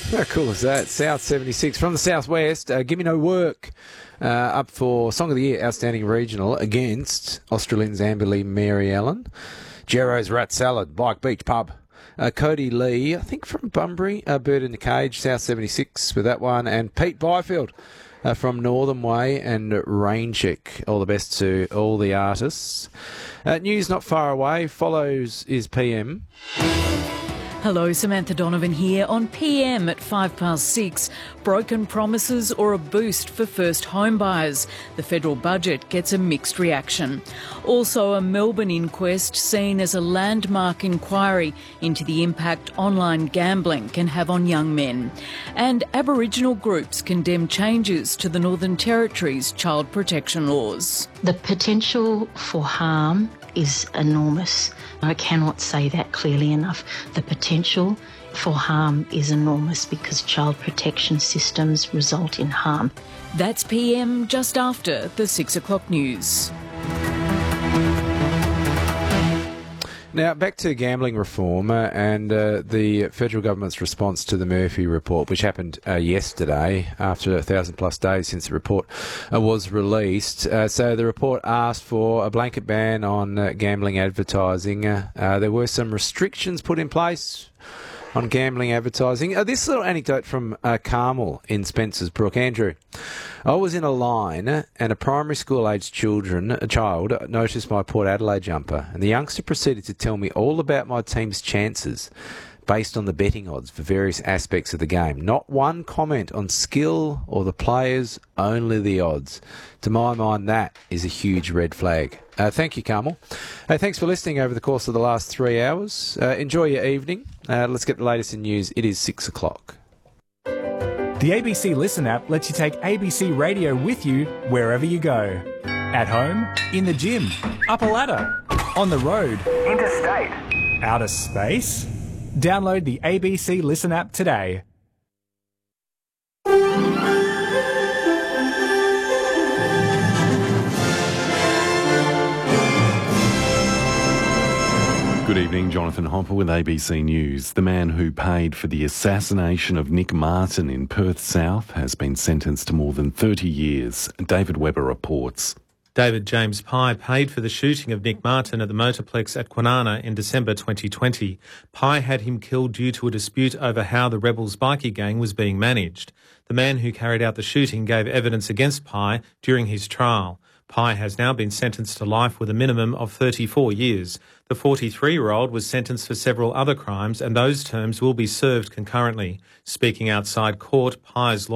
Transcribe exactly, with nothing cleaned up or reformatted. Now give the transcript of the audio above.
How cool is that? South seventy-six from the southwest. Uh, Give Me No Work. Uh, up for Song of the Year, Outstanding Regional against Australians Amberley Mary Ellen. Jero's Rat Salad, Bike Beach Pub. Uh, Cody Lee, I think from Bunbury. Uh, Bird in the Cage, South seventy-six with that one. And Pete Byfield uh, from Northern Way and Raincheck. All the best to all the artists. Uh, news not far away. Follows is P M. Hello, Samantha Donovan here on P M at five past six. Broken promises or a boost for first home buyers. The federal budget gets a mixed reaction. Also, a Melbourne inquest seen as a landmark inquiry into the impact online gambling can have on young men. And Aboriginal groups condemn changes to the Northern Territory's child protection laws. The potential for harm is enormous. I cannot say that clearly enough. The potential for harm is enormous because child protection systems result in harm. That's P M just after the six o'clock news. Now, back to gambling reform uh, and uh, the federal government's response to the Murphy report, which happened uh, yesterday after a thousand plus days since the report uh, was released. Uh, so the report asked for a blanket ban on uh, gambling advertising. Uh, uh, there were some restrictions put in place on gambling advertising. Uh, this little anecdote from uh, Carmel in Spencer's Brook. Andrew, I was in a line and a primary school-aged children, a child noticed my Port Adelaide jumper, and the youngster proceeded to tell me all about my team's chances based on the betting odds for various aspects of the game. Not one comment on skill or the players, only the odds. To my mind, that is a huge red flag. Uh, thank you, Carmel. Hey, thanks for listening over the course of the last three hours. Uh, enjoy your evening. Uh, let's get the latest in news. It is six o'clock. The A B C Listen app lets you take A B C Radio with you wherever you go. At home, in the gym, up a ladder, on the road, interstate, outer space. Download the A B C Listen app today. Good evening, Jonathan Hopper with A B C News. The man who paid for the assassination of Nick Martin in Perth South has been sentenced to more than thirty years. David Webber reports. David James Pye paid for the shooting of Nick Martin at the Motorplex at Kwinana in December twenty twenty. Pye had him killed due to a dispute over how the Rebels bikie gang was being managed. The man who carried out the shooting gave evidence against Pye during his trial. Pye has now been sentenced to life with a minimum of thirty-four years. The forty-three-year-old was sentenced for several other crimes, and those terms will be served concurrently. Speaking outside court, Pye's